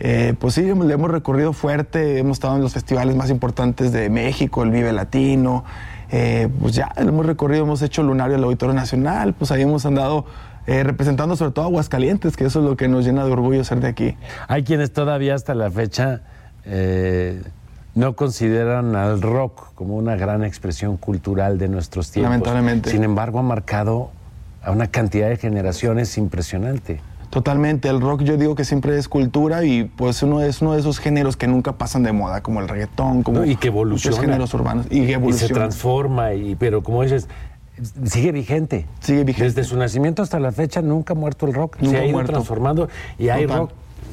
Pues sí, le hemos recorrido fuerte, hemos estado en los festivales más importantes de México, el Vive Latino, pues ya hemos recorrido, hemos hecho Lunario al Auditorio Nacional, pues ahí hemos andado representando sobre todo a Aguascalientes, que eso es lo que nos llena de orgullo ser de aquí. Hay quienes todavía hasta la fecha no consideran al rock como una gran expresión cultural de nuestros tiempos. Lamentablemente. Sin embargo, ha marcado a una cantidad de generaciones impresionante. Totalmente, el rock yo digo que siempre es cultura y pues es uno de esos géneros que nunca pasan de moda, como el reggaetón, como y que evoluciona. Muchos géneros urbanos. Y que evoluciona. Y se transforma, pero como dices, sigue vigente. Sigue vigente. Desde su nacimiento hasta la fecha nunca ha muerto el rock. Nunca se ha ido muerto. Transformando y hay Total. rock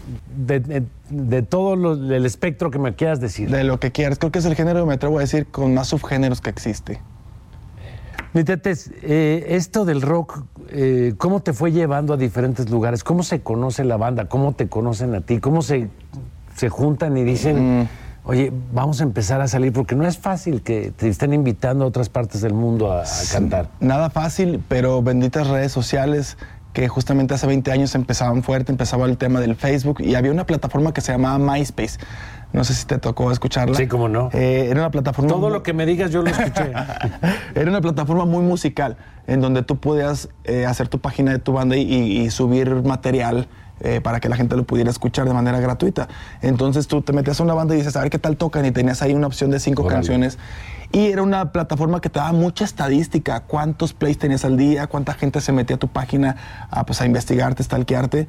de todo el espectro que me quieras decir. De lo que quieras. Creo que es el género, me atrevo a decir, con más subgéneros que existe. Mi Tetes, esto del rock, ¿cómo te fue llevando a diferentes lugares? ¿Cómo se conoce la banda? ¿Cómo te conocen a ti? ¿Cómo se juntan y dicen, oye, vamos a empezar a salir? Porque no es fácil que te estén invitando a otras partes del mundo a cantar. Nada fácil, pero benditas redes sociales que justamente hace 20 años empezaban fuerte, empezaba el tema del Facebook y había una plataforma que se llamaba MySpace. No sé si te tocó escucharla. Sí, cómo no. Era una plataforma... Todo lo que me digas yo lo escuché. Era una plataforma muy musical, en donde tú podías hacer tu página de tu banda y subir material para que la gente lo pudiera escuchar de manera gratuita. Entonces tú te metías a una banda y dices, a ver qué tal tocan, y tenías ahí una opción de 5 canciones. Y era una plataforma que te daba mucha estadística, cuántos plays tenías al día, cuánta gente se metía a tu página a investigarte, stalkearte,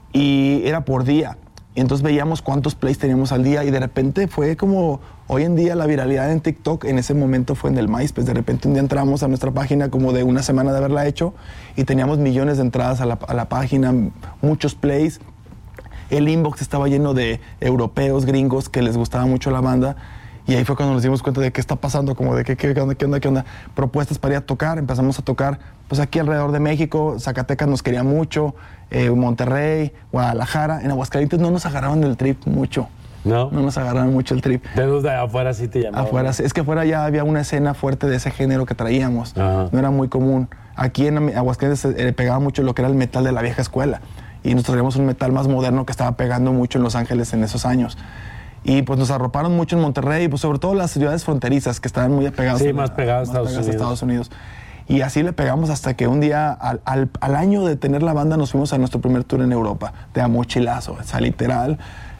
y era por día. Y entonces veíamos cuántos plays teníamos al día y de repente fue como hoy en día la viralidad en TikTok, en ese momento fue en el MySpace. De repente un día entramos a nuestra página como de una semana de haberla hecho y teníamos millones de entradas a la página, muchos plays. El inbox estaba lleno de europeos, gringos que les gustaba mucho la banda. Y ahí fue cuando nos dimos cuenta de qué está pasando, como de qué onda. Propuestas para ir a tocar, empezamos a tocar pues aquí alrededor de México, Zacatecas nos quería mucho, Monterrey, Guadalajara. En Aguascalientes no nos agarraron el trip mucho. ¿No? No nos agarraron mucho el trip. De afuera sí te llamaban. Afuera, es que afuera ya había una escena fuerte de ese género que traíamos. Ajá. No era muy común. Aquí en Aguascalientes pegaba mucho lo que era el metal de la vieja escuela. Y nosotros traíamos un metal más moderno que estaba pegando mucho en Los Ángeles en esos años. Y pues nos arroparon mucho en Monterrey, pues sobre todo las ciudades fronterizas que estaban muy apegadas, sí, más pegadas a Estados Unidos. Y así le pegamos hasta que un día, al año de tener la banda, nos fuimos a nuestro primer tour en Europa, de a mochilazo, o sea, literal.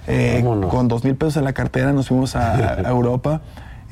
Con 2,000 pesos en la cartera nos fuimos a Europa.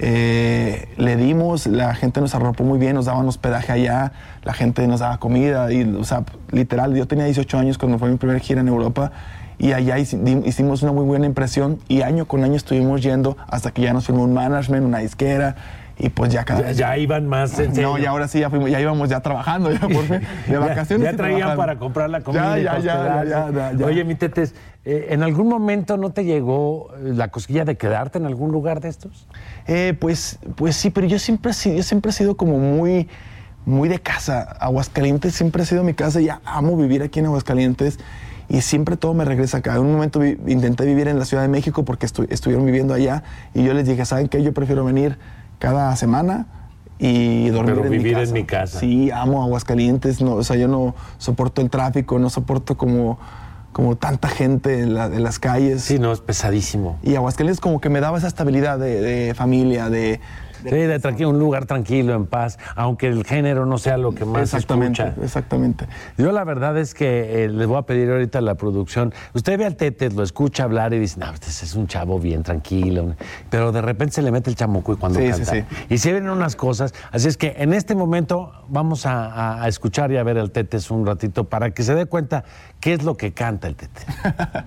Le dimos, la gente nos arropó muy bien, nos daban hospedaje allá, la gente nos daba comida, y, o sea, literal, yo tenía 18 años cuando fue mi primer gira en Europa. Y allá hicimos una muy buena impresión y año con año estuvimos yendo hasta que ya nos firmó un management, una disquera y pues ya cada vez... Ya iban más en serio. No, ya ahora sí, ya íbamos ya trabajando, ya por fin, de vacaciones. Ya traían trabajando para comprar la comida. Ya. Oye, mi Tetes, ¿en algún momento no te llegó la cosquilla de quedarte en algún lugar de estos? Pues sí, pero yo siempre he sido como muy de casa. Aguascalientes siempre ha sido mi casa, ya amo vivir aquí en Aguascalientes. Y siempre todo me regresa acá. En un momento intenté vivir en la Ciudad de México porque estuvieron viviendo allá. Y yo les dije, ¿saben qué? Yo prefiero venir cada semana y dormir pero en vivir mi casa. En mi casa. Sí, amo Aguascalientes. No, o sea, yo no soporto el tráfico, no soporto como tanta gente en las calles. Sí, no, es pesadísimo. Y Aguascalientes como que me daba esa estabilidad de familia, un lugar tranquilo, en paz, aunque el género no sea lo que más se escucha. Exactamente. Yo la verdad es que les voy a pedir ahorita a la producción, usted ve al Tetes, lo escucha hablar y dice, no, este es un chavo bien tranquilo, pero de repente se le mete el chamuco y cuando canta. Sí. Y se ven unas cosas, así es que en este momento vamos a escuchar y a ver al Tetes un ratito para que se dé cuenta qué es lo que canta el Tetes.